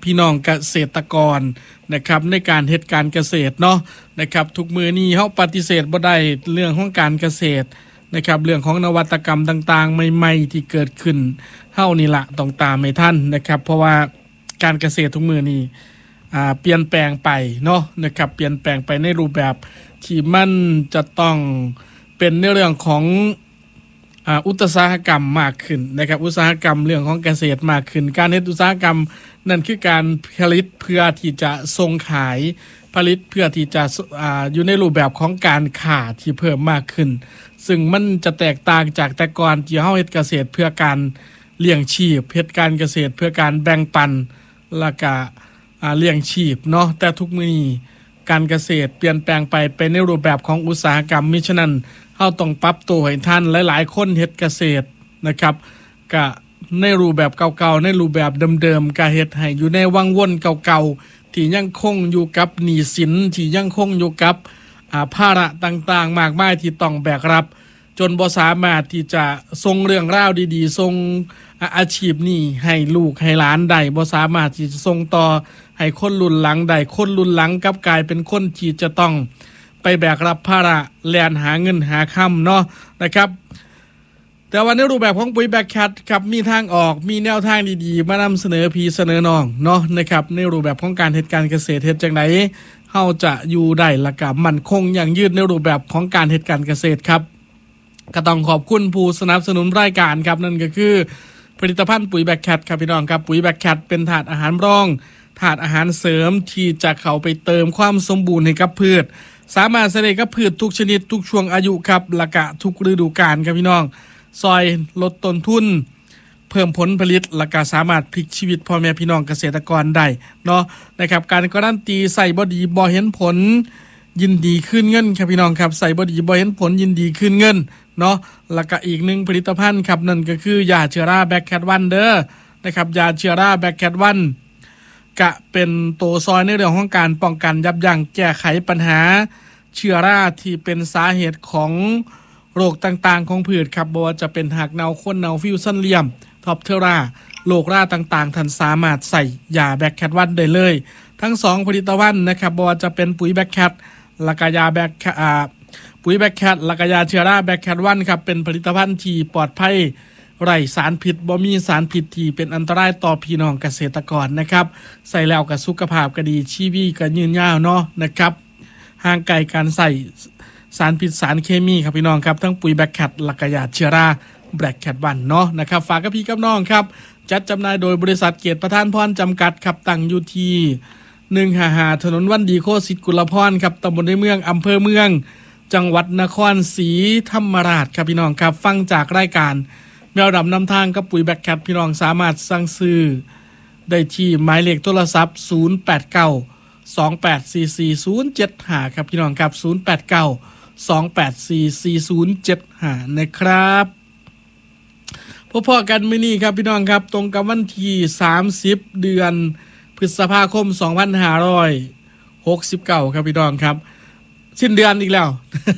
พี่น้องเกษตรกรนะครับในการเฮ็ดการเกษตรเนาะนะครับทุกมื้อนี้เฮาปฏิเสธบ่ได้เรื่องของการเกษตรนะครับเรื่องของนวัตกรรมต่างๆใหม่ๆที่เกิดขึ้นเฮานี่ล่ะต้องตามให้ทันนะครับเพราะว่าการเกษตรทุกมื้อนี้เปลี่ยนแปลงไปเนาะนะครับเปลี่ยนแปลงไปในรูปแบบที่มันจะต้องเป็นในเรื่องของอุตสาหกรรมมากขึ้นนะครับอุตสาหกรรมเรื่องของเกษตรมากขึ้นการเฮ็ดอุตสาหกรรมนั่นคือการผลิตเพื่อที่จะส่งขายผลิตเพื่อที่จะอยู่ในรูปแบบของการค้าที่เพิ่มมากขึ้นซึ่งมันจะแตกต่างจากแต่ก่อนที่เฮาเฮ็ดเกษตรเพื่อการเลี้ยงชีพเฮ็ดการเกษตรเพื่อการแบ่งปันแล้วก็เลี้ยงชีพเนาะแต่ทุกมื้อนี้การเกษตรเปลี่ยนแปลงไปเป็นในรูปแบบของอุตสาหกรรมมิฉะนั้นเฮาต้องปรับตัวให้ทันหลายๆคนเฮ็ดเกษตรนะครับก็ในรูปแบบเก่าๆในรูปแบบเดิมๆก็เฮ็ดให้อยู่ในวังวนเก่าๆที่ยังคงอยู่กับหนี้สินที่ยังคงอยู่กับภาระต่างๆมากมายที่ต้องแบกรับจนบ่สามารถที่จะส่งเรื่องราวดีๆส่งอาชีพนี้ให้ลูกให้หลานได้บ่สามารถที่จะส่งต่อให้คนรุ่นหลังได้คนรุ่นหลังกลับกลายเป็นคนที่จะต้องไปแบกรับภาระแล่นหาเงินหาค่ำเนาะนะครับแต่ว่าในรูปแบบของปุ๋ยแบคแคทครับมีทางออกมีแนวทางดีๆมานำเสนอพี่เสนอน้องเนาะนะครับในรูปแบบของการเฮ็ดการเกษตรเฮ็ดจังได๋เฮาจะอยู่ได้และก็มั่นคงอย่างยืนในรูปแบบของการเฮ็ดการเกษตรครับก็ต้องขอบคุณผู้สนับสนุนรายการครับนั่นก็คือผลิตภัณฑ์ปุ๋ยแบคแคทครับพี่น้องครับปุ๋ยแบคแคทเป็นถาดอาหารรองถาดอาหารเสริมที่จะเข้าไปเติมความสมบูรณ์ให้กับพืชสามารถใช้ได้กับพืชทุกชนิดทุกช่วงอายุครับและก็ทุกฤดูกาลครับพี่น้องซอยลดต้นทุนเพิ่มผลผลิตและก็สามารถพลิกชีวิตพ่อแม่พี่น้องเกษตรกรได้เนาะนะครับการการันตีใส่บ่ดีบ่เห็นผลยินดีคืนเงินครับพี่น้องครับใส่บ่ดีบ่เห็นผลยินดีคืนเงินเนาะแล้วก็อีกหนึ่งผลิตภัณฑ์ครับนั่นก็คือยาเชื้อราแบคแคทวันเด้อนะครับยาเชื้อราแบคแคทวันก็เป็นตัวซอยในเรื่องของการป้องกันยับยั้งแก้ไขปัญหาเชื้อราที่เป็นสาเหตุของโรคต่างๆของพืชครับบ่ว่าจะเป็นหากเนาข้นเนาฟิวซันเลียมท็อปเทอราโรคราต่างๆท่านสามารถใส่ยาแบคแคทวันได้เลยทั้ง2ผลิตภัณฑ์นะครับบ่ว่าจะเป็นปุ๋ยแบคแคทและก็ยาแบคปุ๋ยแบคแคทและก็ยาเชื้อราแบคแคทวันครับเป็นผลิตภัณฑ์ที่ปลอดภัยไร้สารพิษบ่มีสารพิษที่เป็นอันตรายต่อพี่น้องเกษตรกรนะครับใส่แล้วก็สุขภาพก็ดีชีวิตก็ยืนยาวเนาะนะครับห่างไกลการใส่สารพิษสารเคมีครับพี่น้องครับทั้งปุ๋ยแบคแคทและก็ยาเชื้อราแบคแคทวันเนาะนะครับฝากกับพี่กับน้องครับจัดจำหน่ายโดยบริษัทเกียรติประทานพรจำกัดครับตั้งอยู่ที่155ถนนวันดีโคสิทธิ์กุลพรครับตำบลในเมืองอำเภอเมืองจังหวัดนครศรีธรรมราชครับพี่น้องครับฟังจากรายการแมวดำนำทางกับปุ๋ยแบคแคทพี่น้องสามารถสั่งซื้อได้ที่หมายเลขโทรศัพท์08928444075ครับพี่น้องครับ08928444075นะครับพอๆกันมื้อนี้ครับพี่น้องครับตรงกับวันที่30เดือนพฤษภาคม2569ครับพี่น้องครับสิ้นเดือนอีกแล้ว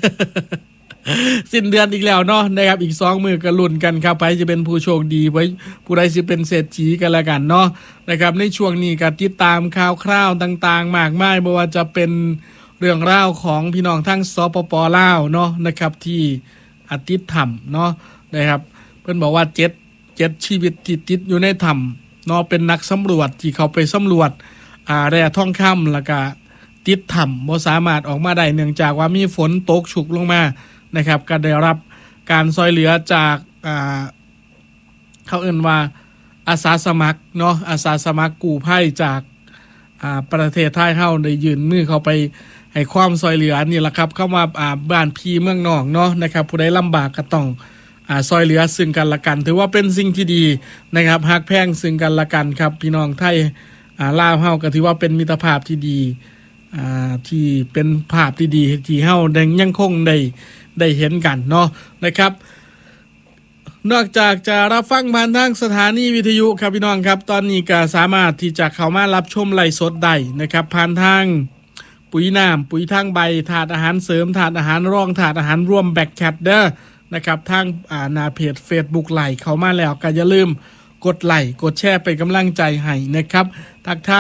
สิ้นเดือนอีกแล้วเนาะนะครับอีก2มื้อก็ลุ้นกันครับใครจะเป็นผู้โชคดีไว้ผู้ใดสิเป็นเศรษฐีกันละกันเนาะนะครับในช่วงนี้ก็ติดตามข่าวคราวต่างๆมากมายบ่ว่าจะเป็นเรื่องราวของพี่น้องทั้งสปป.ลาวเนาะนะครับที่ติดถ้ำเนาะนะครับเพิ่นบอกว่า7ชีวิตที่ติดอยู่ในถ้ำเนาะเป็นนักสำรวจที่เขาไปสำรวจแร่ทองคำแล้วก็ติดถ้ำบ่สามารถออกมาได้เนื่องจากว่ามีฝนตกชุกลงมานะครับก็ได้รับการช่วยเหลือจากเขาเอิ้นว่าอาสาสมัครเนาะอาสาสมัครกู้ภัยจากประเทศไทยเฮาได้ยื่นมือเข้าไปให้ความช่วยเหลือนี่แหละครับเข้ามาบ้านพี่เมืองนอกเนาะนะครับผู้ใดลำบากก็ต้องช่วยเหลือซึ่งกันและกันถือว่าเป็นสิ่งที่ดีนะครับฮักแพงซึ่งกันและกันครับพี่น้องไทยลาวเฮาก็ถือว่าเป็นมิตรภาพที่ดีที่เป็นภาพที่ดีที่เฮายังคงได้เห็นกันเนาะนะครับนอกจากจะรับฟังผ่านทางสถานีวิทยุครับพี่น้องครับตอนนี้ก็สามารถที่จะเข้ามารับชมไลฟ์สดได้นะครับผ่านทางปุ๋ยน้ำปุ๋ยทางใบถาดอาหารเสริมถาดอาหารรองถาดอาหารร่วมแบคแคทเด้อนะครับทางหน้าเพจ Facebook ไลฟ์เข้ามาแล้วก็อย่าลืมกดไลค์กดแชร์เป็นกำลังใจให้นะครับทักทาย